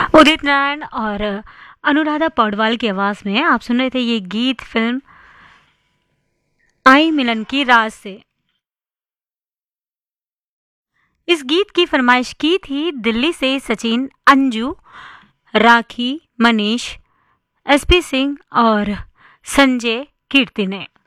उदित नारायण और अनुराधा पौडवाल की आवाज में आप सुन रहे थे ये गीत फिल्म आई मिलन की राज से। इस गीत की फरमाइश की थी दिल्ली से सचिन, अंजू, राखी, मनीष, एसपी सिंह और संजय कीर्ति ने।